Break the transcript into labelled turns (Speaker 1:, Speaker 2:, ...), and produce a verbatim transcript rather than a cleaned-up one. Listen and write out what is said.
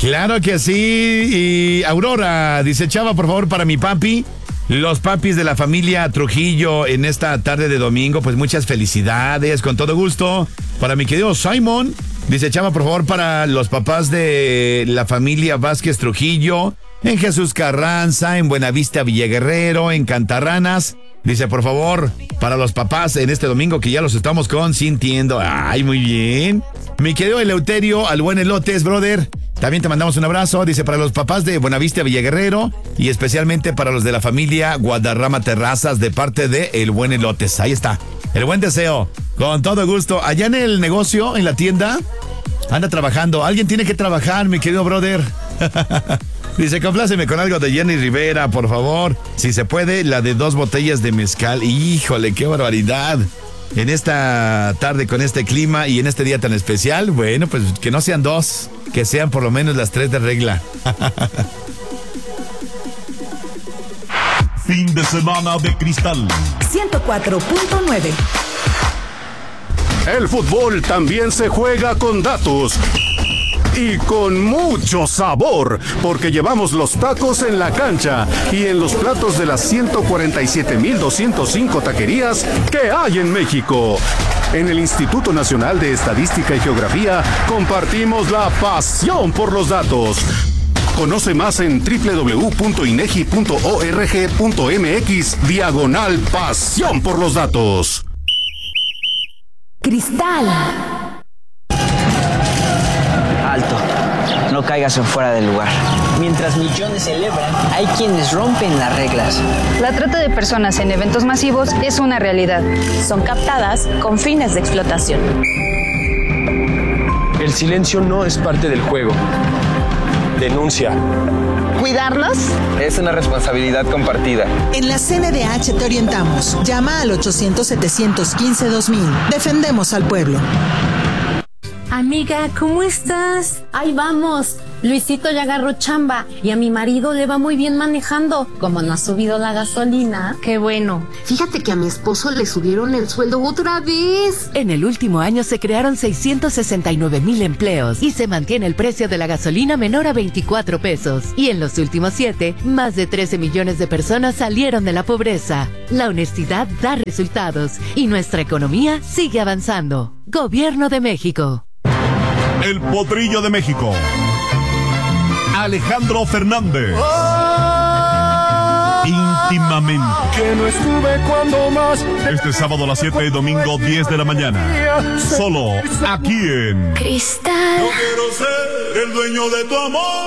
Speaker 1: Claro que sí. Y Aurora dice, Chava, por favor, para mi papi, los papis de la familia Trujillo en esta tarde de domingo, pues muchas felicidades, con todo gusto. Para mi querido Simon, dice, Chava, por favor, para los papás de la familia Vázquez Trujillo, en Jesús Carranza, en Buenavista Villaguerrero, en Cantarranas. Dice, por favor, para los papás en este domingo que ya los estamos consintiendo. Ay, muy bien. Mi querido Eleuterio, al buen Elotes, brother, también te mandamos un abrazo. Dice, para los papás de Buenavista Villaguerrero y especialmente para los de la familia Guadarrama Terrazas de parte de el buen Elotes. Ahí está, el buen deseo. Con todo gusto. Allá en el negocio, en la tienda, anda trabajando. Alguien tiene que trabajar, mi querido brother. Dice, compláceme con algo de Jenny Rivera, por favor. Si se puede, la de dos botellas de mezcal. Híjole, qué barbaridad. En esta tarde con este clima y en este día tan especial, bueno, pues que no sean dos, que sean por lo menos las tres de regla.
Speaker 2: Fin de semana de Cristal
Speaker 3: ciento cuatro punto nueve.
Speaker 4: El fútbol también se juega con datos. Y con mucho sabor, porque llevamos los tacos en la cancha y en los platos de las ciento cuarenta y siete mil doscientos cinco taquerías que hay en México. En el Instituto Nacional de Estadística y Geografía compartimos la pasión por los datos. Conoce más en doble u doble u doble u punto inegi punto org punto mx diagonal pasión por los datos.
Speaker 3: Cristal.
Speaker 5: Alto, no caigas en fuera del lugar. Mientras millones celebran, hay quienes rompen las reglas.
Speaker 6: La trata de personas en eventos masivos es una realidad.
Speaker 7: Son captadas con fines de explotación.
Speaker 8: El silencio no es parte del juego. Denuncia.
Speaker 9: ¿Cuidarnos?
Speaker 10: Es una responsabilidad compartida.
Speaker 11: En la C N D H te orientamos. Llama al ochocientos, setecientos quince, dos mil. Defendemos al pueblo.
Speaker 12: Amiga, ¿cómo estás?
Speaker 7: Ahí vamos. Luisito ya agarró chamba y a mi marido le va muy bien manejando. Como no ha subido la gasolina.
Speaker 12: Qué bueno.
Speaker 13: Fíjate que a mi esposo le subieron el sueldo otra vez.
Speaker 14: En el último año se crearon seiscientos sesenta y nueve mil empleos y se mantiene el precio de la gasolina menor a veinticuatro pesos. Y en los últimos siete, más de trece millones de personas salieron de la pobreza. La honestidad da resultados y nuestra economía sigue avanzando. Gobierno de México.
Speaker 2: El Potrillo de México, Alejandro Fernández. Oh, íntimamente.
Speaker 15: Que no estuve cuando más.
Speaker 2: Este sábado a las siete y domingo diez de la mañana. Solo aquí en
Speaker 3: Cristal.
Speaker 16: Yo quiero ser el dueño de tu amor.